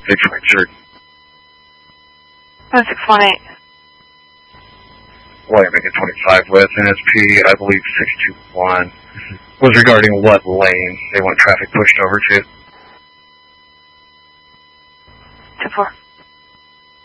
618. 1618. Wyoming 25 with NSP, I believe 621, was regarding what lane they want traffic pushed over to. 2-4.